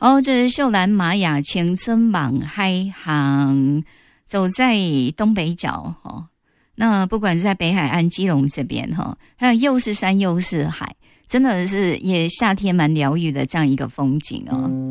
这是秀兰玛雅青春网海航，走在东北角那不管是在北海岸基隆这边它又是山又是海，真的是也夏天蛮疗愈的这样一个风景